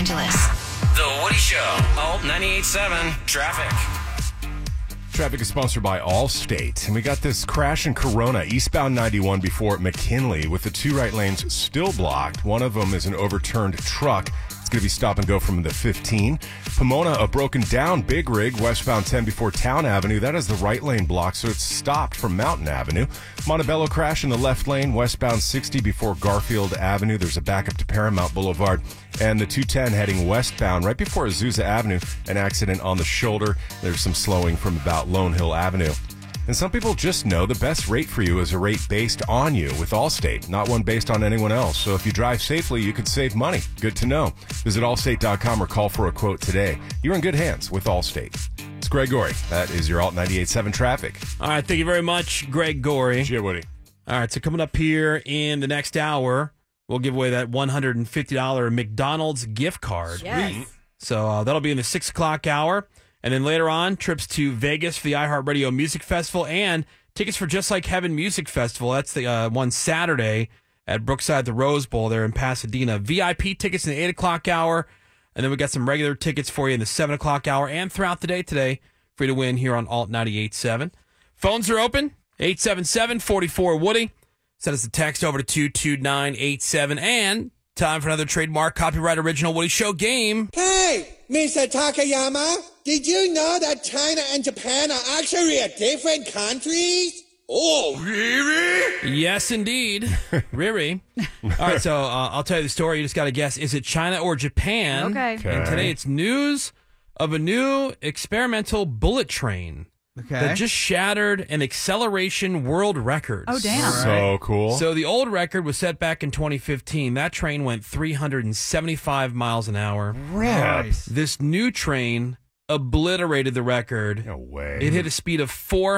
Angeles. The Woody Show. Alt 98.7 Traffic. Traffic is sponsored by Allstate. And we got this crash in Corona, eastbound 91 before McKinley, with the two right lanes still blocked. One of them is an overturned truck. It's going to be stop and go from the 15. Pomona, a broken down big rig, westbound 10 before Town Avenue. That is the right lane blocked, so it's stopped from Mountain Avenue. Montebello crash in the left lane, westbound 60 before Garfield Avenue. There's a backup to Paramount Boulevard. And the 210 heading westbound right before Azusa Avenue, an accident on the shoulder. There's some slowing from about Lone Hill Avenue. And some people just know the best rate for you is a rate based on you with Allstate, not one based on anyone else. So if you drive safely, you could save money. Good to know. Visit allstate.com or call for a quote today. You're in good hands with Allstate. It's Greg Gorey. That is your Alt 98.7 traffic. All right, thank you very much, Greg Gorey. Gee, Woody. All right, so coming up here in the next hour, we'll give away that $150 McDonald's gift card. Yes. So that'll be in the 6 o'clock hour. And then later on, trips to Vegas for the iHeartRadio Music Festival and tickets for Just Like Heaven Music Festival. That's the one Saturday at Brookside, the Rose Bowl there in Pasadena. VIP tickets in the 8 o'clock hour. And then we got some regular tickets for you in the 7 o'clock hour and throughout the day today for you to win here on Alt 98.7. Phones are open, 877-44-WOODY. Send us a text over to 22987. And time for another trademark copyright original Woody Show game. Hey, Mr. Takayama, did you know that China and Japan are actually different countries? Oh, really? Yes, indeed. Riri. All right, so I'll tell you the story. You just got to guess. Is it China or Japan? Okay. And today it's news of a new experimental bullet train that just shattered an acceleration world record. Oh, damn. So cool. So the old record was set back in 2015. That train went 375 miles an hour. Nice. This new train obliterated the record. No way. It hit a speed of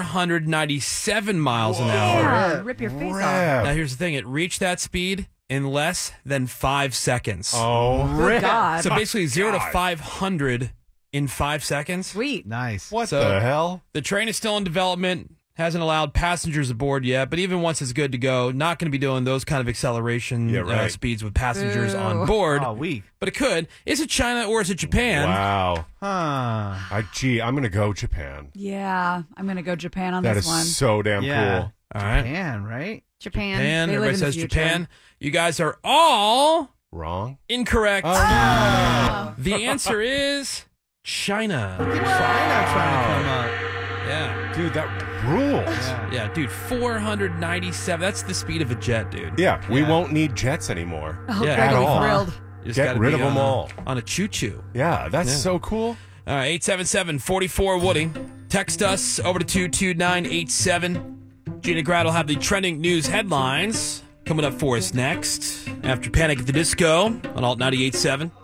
497 miles an hour. Yeah, rip your face off. Now, here's the thing. It reached that speed in less than 5 seconds. Oh, Good God. So basically 0 to 500 in 5 seconds. Sweet. Nice. what So- the hell? The train is still in development. Hasn't allowed passengers aboard yet, but even once it's good to go, not going to be doing those kind of acceleration speeds with passengers on board. Oh, weak. But it could. Is it China or is it Japan? Wow. Huh. I'm going to go Japan. Yeah, I'm going to go Japan on That this is one. so damn Yeah. cool. All right. Japan, right? Japan. Japan. They live Everybody in the says future. Japan. You guys are all Wrong? incorrect. Oh. The answer is China. China trying to come up. Yeah. Dude, that rules. Yeah, dude, 497. That's the speed of a jet, dude. Yeah, we Yeah. won't need jets anymore. Oh, Yeah. Greg At will be all. thrilled. You just Get gotta rid be of them on a- all. On a choo-choo. Yeah, that's Yeah. so cool. All right, 877-44-WOODY. Text us over to 22987. Gina Grad will have the trending news headlines coming up for us next after Panic at the Disco on Alt 98.7.